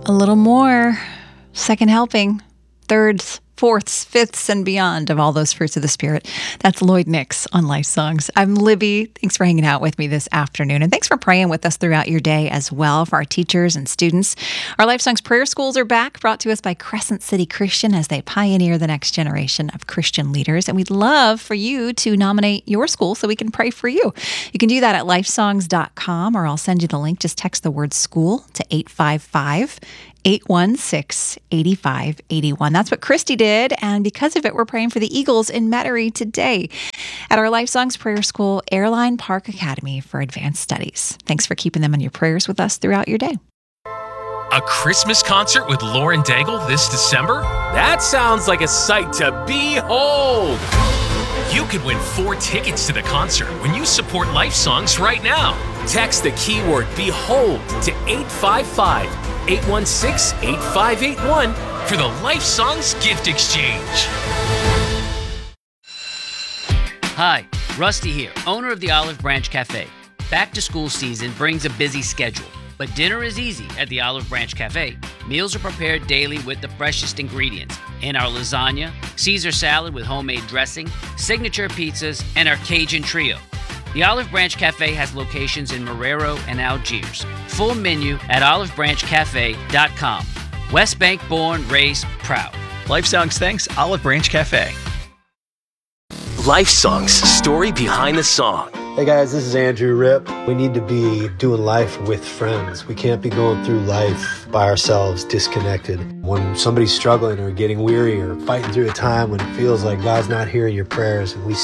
A little more. Second helping. Thirds, fourths, fifths, and beyond of all those fruits of the Spirit. That's Lloyd Nix on Life Songs. I'm Libby. Thanks for hanging out with me this afternoon. And thanks for praying with us throughout your day as well for our teachers and students. Our Life Songs prayer schools are back, brought to us by Crescent City Christian as they pioneer the next generation of Christian leaders. And we'd love for you to nominate your school so we can pray for you. You can do that at lifesongs.com, or I'll send you the link. Just text the word school to 855-816-8581. That's what Christy did, and because of it, we're praying for the Eagles in Metairie today at our Life Songs Prayer School, Airline Park Academy for Advanced Studies. Thanks for keeping them in your prayers with us throughout your day. A Christmas concert with Lauren Daigle this December? That sounds like a sight to behold! You could win 4 tickets to the concert when you support Life Songs right now. Text the keyword BEHOLD to 855-816-8581 for the Life Songs gift exchange. Hi, Rusty here, owner of the Olive Branch Cafe. Back to school season brings a busy schedule, but dinner is easy at the Olive Branch Cafe. Meals are prepared daily with the freshest ingredients in our lasagna, Caesar salad with homemade dressing, signature pizzas, and our Cajun trio. The Olive Branch Cafe has locations in Marrero and Algiers. Full menu at olivebranchcafe.com. West Bank born, raised, proud. Life Songs thanks Olive Branch Cafe. Life Songs, story behind the song. Hey guys, this is Andrew Ripp. We need to be doing life with friends. We can't be going through life by ourselves, disconnected. When somebody's struggling or getting weary or fighting through a time when it feels like God's not hearing your prayers, and we